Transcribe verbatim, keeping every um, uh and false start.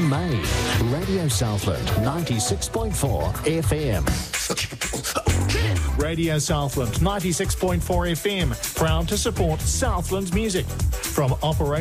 May. Radio Southland, ninety-six point four F M. Radio Southland, ninety-six point four F M. Proud to support Southland music. From Operation